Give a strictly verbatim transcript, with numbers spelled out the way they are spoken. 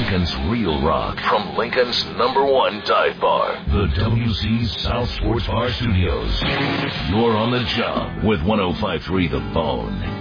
Lincoln's real rock from Lincoln's number one dive bar, the W C South Sports Bar Studios. You're on the job with one oh five point three The Bone.